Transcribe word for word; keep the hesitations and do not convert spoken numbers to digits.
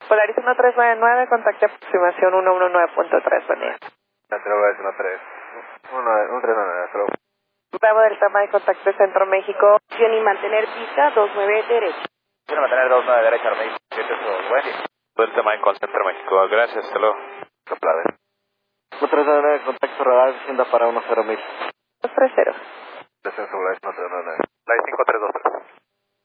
Polaris uno tres nueve nueve, contacte aproximación uno uno nueve punto tres, buen día. Polaris uno tres nueve, hasta luego. Bravo del tema de contacto Centro México. Y mantener pista dos nueve derecha. Quiero mantener dos nueve derecha, México. siete ocho, buen día. Delta Mike con Centro México, gracias, hasta luego. Soplave. uno tres nueve nueve, contacto radar, descienda para uno cero mil. dos tres cero. Descenso Polaris uno tres nueve nueve. Flight cinco tres dos tres.